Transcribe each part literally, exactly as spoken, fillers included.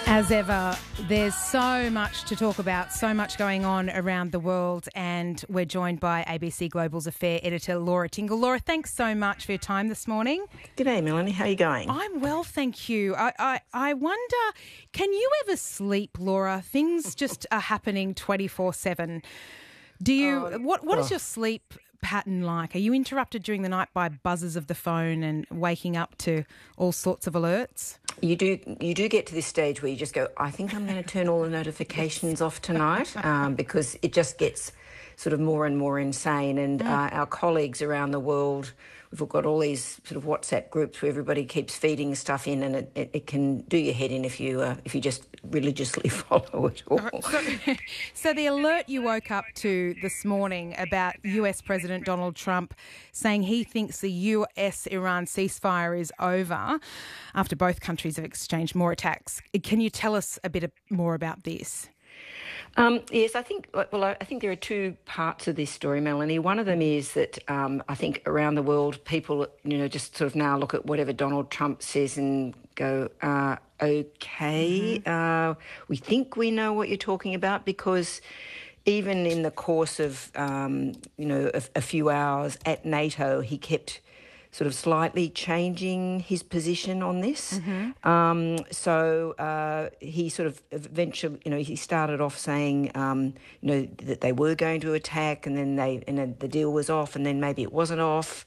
As ever, there's so much to talk about, so much going on around the world, and we're joined by A B C Global's affair editor, Laura Tingle. Laura, thanks so much for your time this morning. G'day, Melanie. How are you going? I'm well, thank you. I, I, I wonder, can you ever sleep, Laura? Things just are happening twenty-four seven. Do you? Oh, what What is oh. your sleep pattern like? Are you interrupted during the night by buzzes of the phone and waking up to all sorts of alerts? You do you do get to this stage where you just go, I think I'm going to turn all the notifications off tonight um, because it just gets sort of more and more insane. And Mm. uh, our colleagues around the world, we've got all these sort of WhatsApp groups where everybody keeps feeding stuff in, and it, it, it can do your head in if you uh, if you just religiously follow it all. So, so the alert you woke up to this morning about U S President Donald Trump saying he thinks the U S-Iran ceasefire is over after both countries have exchanged more attacks. Can you tell us a bit more about this? Um, yes, I think, well, I think there are two parts of this story, Melanie. One of them is that um, I think around the world, people, you know, just sort of now look at whatever Donald Trump says and go, uh, okay, mm-hmm. uh, we think we know what you're talking about, because even in the course of, um, you know, a, a few hours at NATO, he kept sort of slightly changing his position on this. Mm-hmm. Um, so uh, he sort of eventually, you know, he started off saying, um, you know, that they were going to attack, and then they, and then the deal was off, and then maybe it wasn't off.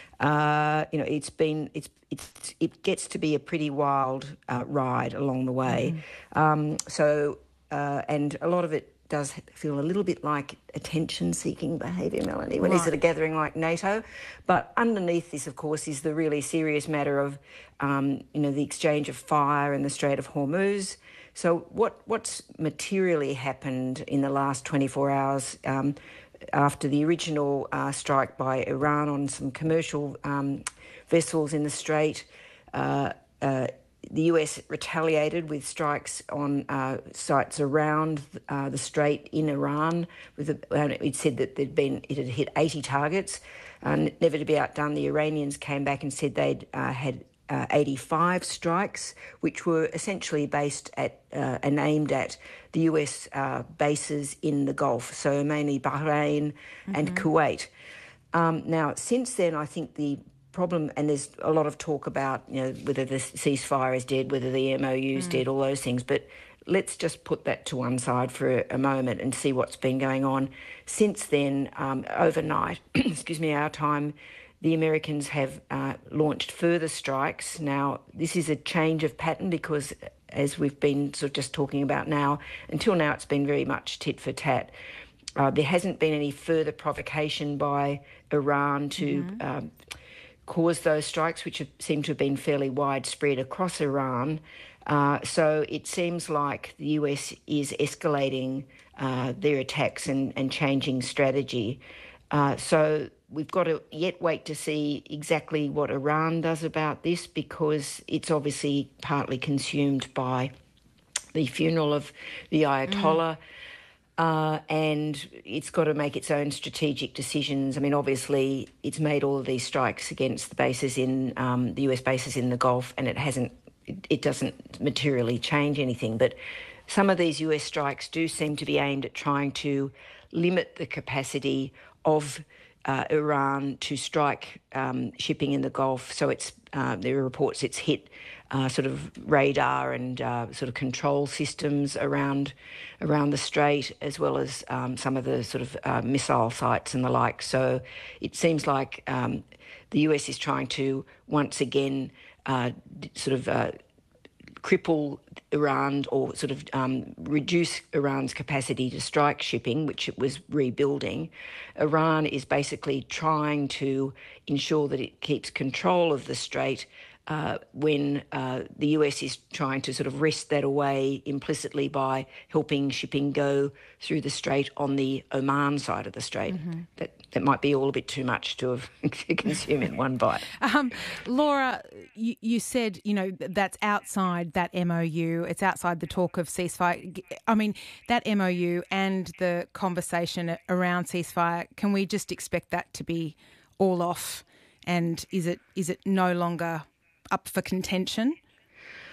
Uh, you know, it's been, it's, it's, it gets to be a pretty wild uh, ride along the way. Mm-hmm. Um, so, uh, and a lot of it does feel a little bit like attention-seeking behaviour, Melanie, when right. he's at a gathering like NATO. But underneath this, of course, is the really serious matter of, um, you know, the exchange of fire in the Strait of Hormuz. So what what's materially happened in the last twenty-four hours um, after the original uh, strike by Iran on some commercial um, vessels in the Strait, uh, uh, the U S retaliated with strikes on uh, sites around uh, the Strait in Iran. With a, uh, it said that there'd been it had hit eighty targets. Uh, never to be outdone, the Iranians came back and said they'd uh, had uh, eighty-five strikes, which were essentially based at uh, and aimed at the U S uh, bases in the Gulf, so mainly Bahrain mm-hmm. and Kuwait. Um, now, since then, I think the problem, and there's a lot of talk about, you know, whether the ceasefire is dead, whether the M O U is mm. dead, all those things, but let's just put that to one side for a, a moment and see what's been going on. Since then, um, overnight, excuse me, our time, the Americans have uh, launched further strikes. Now, this is a change of pattern because, as we've been sort of just talking about now, until now it's been very much tit for tat. Uh, there hasn't been any further provocation by Iran to mm-hmm. um, caused those strikes, which have, seem to have been fairly widespread across Iran. Uh, so it seems like the U S is escalating uh, their attacks and, and changing strategy. Uh, so we've got to yet wait to see exactly what Iran does about this, because it's obviously partly consumed by the funeral of the Ayatollah. Mm. Uh, and it's got to make its own strategic decisions. I mean, obviously, it's made all of these strikes against the bases in um, the U S bases in the Gulf, and it hasn't, it, it doesn't materially change anything. But some of these U S strikes do seem to be aimed at trying to limit the capacity of uh, Iran to strike um, shipping in the Gulf. So it's uh, there are reports it's hit Uh, sort of radar and uh, sort of control systems around around the strait, as well as um, some of the sort of uh, missile sites and the like. So it seems like um, the U S is trying to once again uh, sort of uh, cripple Iran, or sort of um, reduce Iran's capacity to strike shipping, which it was rebuilding. Iran is basically trying to ensure that it keeps control of the strait Uh, when uh, the U S is trying to sort of wrest that away implicitly by helping shipping go through the strait on the Oman side of the strait. Mm-hmm. That that might be all a bit too much to have to consume in one bite. Um, Laura, you, you said, you know, that's outside that M O U. It's outside the talk of ceasefire. I mean, that M O U and the conversation around ceasefire, can we just expect that to be all off? And is it is it no longer up for contention?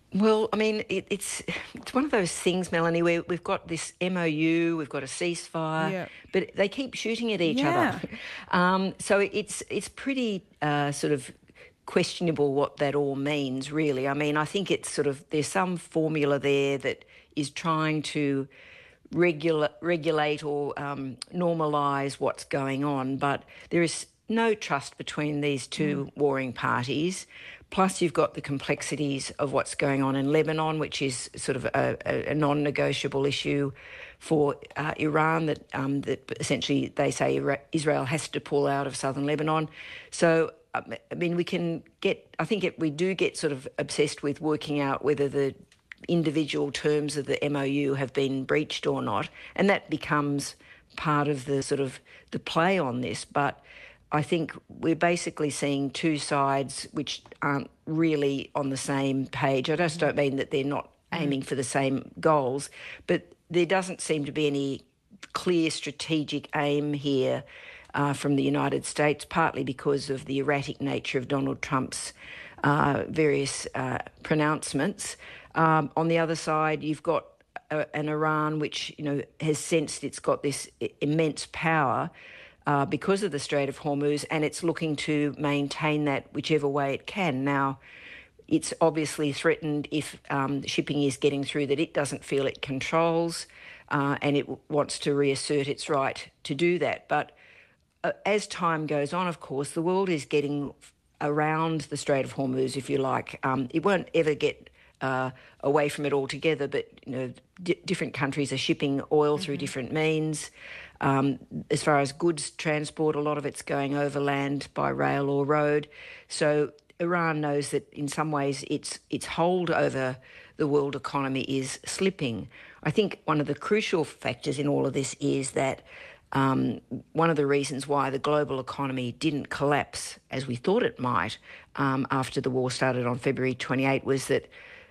Well, I mean, it, it's it's one of those things, Melanie, where we've got this M O U, we've got a ceasefire, Yeah. but they keep shooting at each Yeah. other. Um, so it's it's pretty uh, sort of questionable what that all means, really. I mean, I think it's sort of, there's some formula there that is trying to regula- regulate or um, normalise what's going on, but there is no trust between these two mm. warring parties. Plus, you've got the complexities of what's going on in Lebanon, which is sort of a, a, a non-negotiable issue for uh, Iran, that um, that essentially they say Israel has to pull out of southern Lebanon. So, I mean, we can get, I think it, we do get sort of obsessed with working out whether the individual terms of the M O U have been breached or not, and that becomes part of the sort of the play on this. But I think we're basically seeing two sides which aren't really on the same page. I just don't mean that they're not aiming for the same goals, but there doesn't seem to be any clear strategic aim here uh, from the United States, partly because of the erratic nature of Donald Trump's uh, various uh, pronouncements. Um, on the other side, you've got a, an Iran which, you know, has sensed it's got this immense power Uh, because of the Strait of Hormuz, and it's looking to maintain that whichever way it can. Now, it's obviously threatened if um, shipping is getting through that it doesn't feel it controls, uh, and it w- wants to reassert its right to do that. But uh, as time goes on, of course, the world is getting around the Strait of Hormuz, if you like. Um, it won't ever get uh, away from it altogether, but you know, d- different countries are shipping oil mm-hmm. through different means. Um, as far as goods transport, a lot of it's going overland by rail or road. So Iran knows that in some ways its its hold over the world economy is slipping. I think one of the crucial factors in all of this is that um, one of the reasons why the global economy didn't collapse as we thought it might um, after the war started on February twenty-eighth was that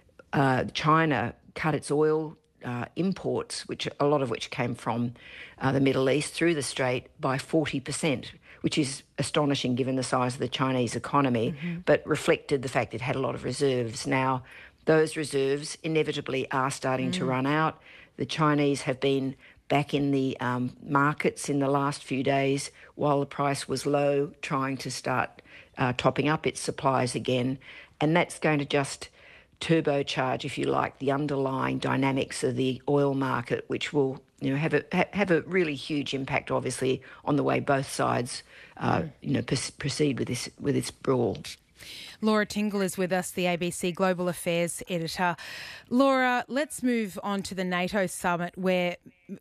uh, China cut its oil Uh, imports, which a lot of which came from uh, the Middle East through the Strait, by forty percent, which is astonishing given the size of the Chinese economy, mm-hmm. but reflected the fact it had a lot of reserves. Now, those reserves inevitably are starting mm. to run out. The Chinese have been back in the um, markets in the last few days while the price was low, trying to start uh, topping up its supplies again, and that's going to just turbocharge, if you like, the underlying dynamics of the oil market, which will, you know, have a ha- have a really huge impact, obviously, on the way both sides, uh, mm. you know, pr- proceed with this with this brawl. Laura Tingle is with us, the A B C Global Affairs editor. Laura, let's move on to the NATO summit, where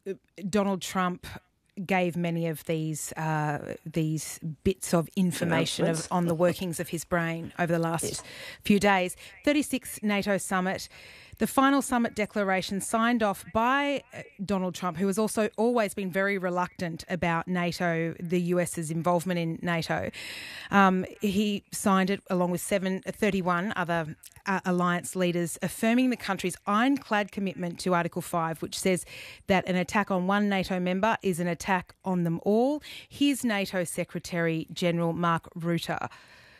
Donald Trump gave many of these uh, these bits of information of, on the workings of his brain over the last yes. few days. thirty-sixth NATO summit, the final summit declaration signed off by Donald Trump, who has also always been very reluctant about NATO, the US's involvement in NATO. Um, he signed it along with seven, thirty-one other uh, alliance leaders, affirming the country's ironclad commitment to Article five, which says that an attack on one NATO member is an attack on them all. Here's NATO Secretary General Mark Rutte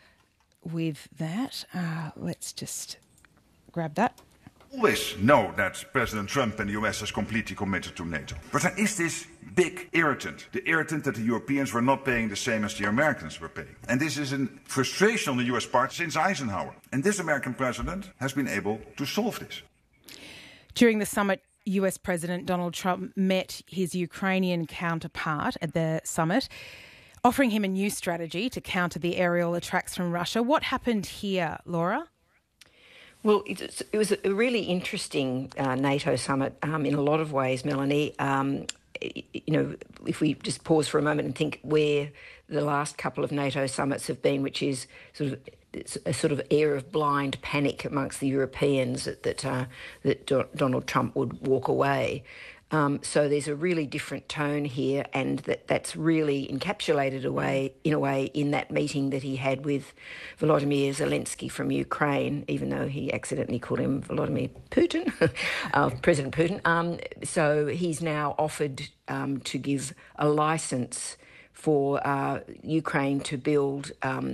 with that. Uh, let's just grab that. Always know that President Trump and the U S is completely committed to NATO. But there is this big irritant, the irritant that the Europeans were not paying the same as the Americans were paying. And this is a frustration on the U S part since Eisenhower. And this American president has been able to solve this. During the summit, U S President Donald Trump met his Ukrainian counterpart at the summit, offering him a new strategy to counter the aerial attacks from Russia. What happened here, Laura? Well, it was a really interesting uh, NATO summit um, in a lot of ways, Melanie. Um, you know, if we just pause for a moment and think where the last couple of NATO summits have been, which is sort of a sort of air of blind panic amongst the Europeans that that, uh, that Do- Donald Trump would walk away. Um, so there's a really different tone here, and that, that's really encapsulated away in a way in that meeting that he had with Volodymyr Zelensky from Ukraine, even though he accidentally called him Vladimir Putin, uh, President Putin. Um, so he's now offered um, to give a licence for uh, Ukraine to build um,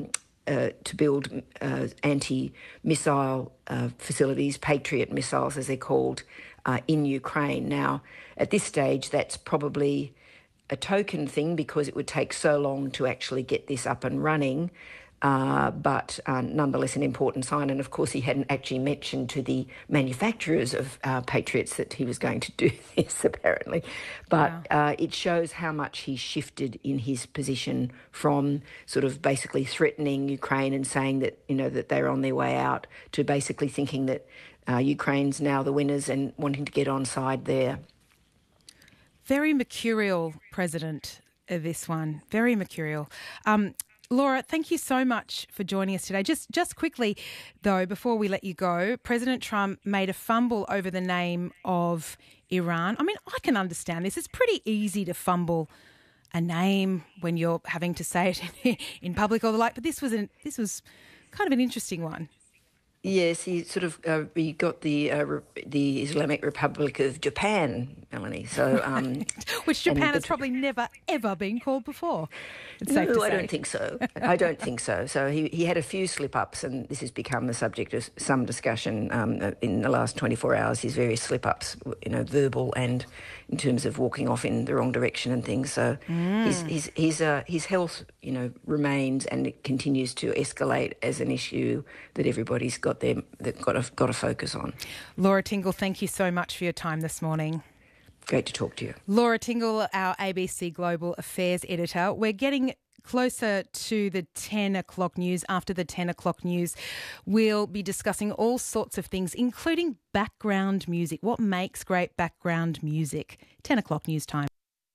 uh, to build uh, anti-missile uh, facilities, Patriot missiles as they're called, uh, in Ukraine. Now, at this stage, that's probably a token thing because it would take so long to actually get this up and running. Uh, but uh, nonetheless an important sign. And of course he hadn't actually mentioned to the manufacturers of uh, Patriots that he was going to do this, apparently. But wow. uh, it shows how much he's shifted in his position from sort of basically threatening Ukraine and saying that, you know, that they're on their way out to basically thinking that uh, Ukraine's now the winners and wanting to get on side there. Very mercurial president, uh, this one. Very mercurial. Um, Laura, thank you so much for joining us today. Just just quickly, though, before we let you go, President Trump made a fumble over the name of Iran. I mean, I can understand this. It's pretty easy to fumble a name when you're having to say it in, in public or the like, but this was an, this was kind of an interesting one. Yes, he sort of uh, he got the uh, re- the Islamic Republic of Japan, Melanie. So, um, which Japan has probably never ever been called before. It's no, safe to I say. don't think so. I don't think so. So he he had a few slip ups, and this has become the subject of some discussion um, in the last twenty-four hours. His various slip ups, you know, verbal and in terms of walking off in the wrong direction and things. So mm. his his his uh, his health, you know, remains and it continues to escalate as an issue that everybody's got their that got to got to focus on. Laura Tingle, thank you so much for your time this morning. Great to talk to you. Laura Tingle, our A B C Global Affairs editor. We're getting closer to the ten o'clock news. After the ten o'clock news, we'll be discussing all sorts of things, including background music. What makes great background music? ten o'clock news time.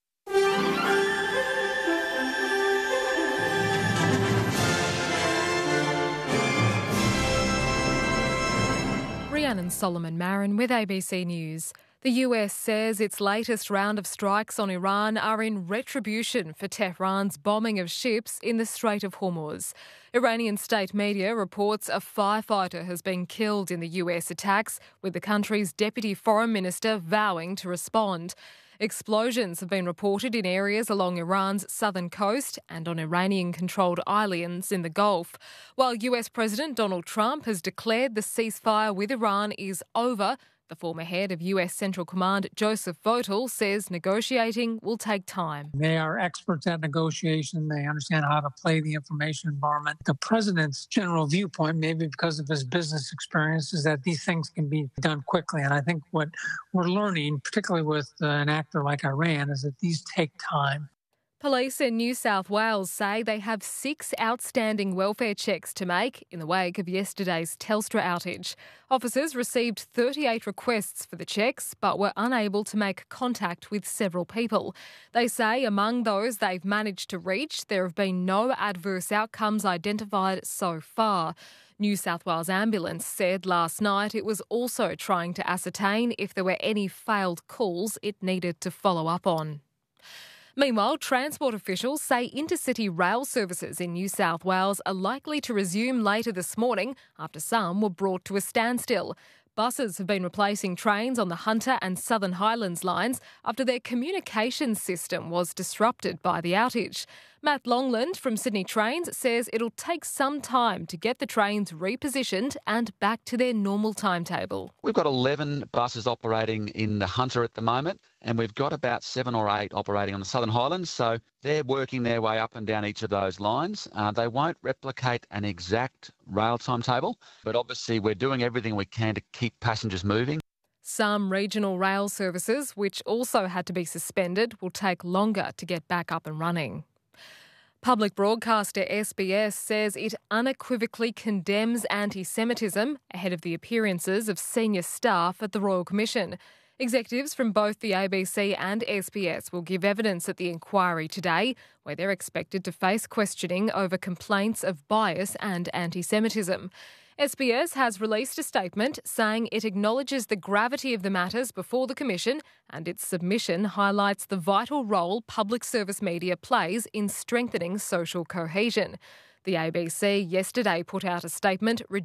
Rhiannon Solomon-Marin with A B C News. The U S says its latest round of strikes on Iran are in retribution for Tehran's bombing of ships in the Strait of Hormuz. Iranian state media reports a firefighter has been killed in the U S attacks, with the country's deputy foreign minister vowing to respond. Explosions have been reported in areas along Iran's southern coast and on Iranian-controlled islands in the Gulf. While U S President Donald Trump has declared the ceasefire with Iran is over, the former head of U S Central Command, Joseph Votel, says negotiating will take time. They are experts at negotiation. They understand how to play the information environment. The president's general viewpoint, maybe because of his business experience, is that these things can be done quickly. And I think what we're learning, particularly with uh, an actor like Iran, is that these take time. Police in New South Wales say they have six outstanding welfare checks to make in the wake of yesterday's Telstra outage. Officers received thirty-eight requests for the checks but were unable to make contact with several people. They say among those they've managed to reach, there have been no adverse outcomes identified so far. New South Wales Ambulance said last night it was also trying to ascertain if there were any failed calls it needed to follow up on. Meanwhile, transport officials say intercity rail services in New South Wales are likely to resume later this morning after some were brought to a standstill. Buses have been replacing trains on the Hunter and Southern Highlands lines after their communications system was disrupted by the outage. Matt Longland from Sydney Trains says it'll take some time to get the trains repositioned and back to their normal timetable. We've got eleven buses operating in the Hunter at the moment, and we've got about seven or eight operating on the Southern Highlands, so they're working their way up and down each of those lines. Uh, they won't replicate an exact rail timetable, but obviously we're doing everything we can to keep passengers moving. Some regional rail services, which also had to be suspended, will take longer to get back up and running. Public broadcaster S B S says it unequivocally condemns anti-Semitism ahead of the appearances of senior staff at the Royal Commission. Executives from both the A B C and S B S will give evidence at the inquiry today, where they're expected to face questioning over complaints of bias and anti-Semitism. S B S has released a statement saying it acknowledges the gravity of the matters before the Commission, and its submission highlights the vital role public service media plays in strengthening social cohesion. The A B C yesterday put out a statement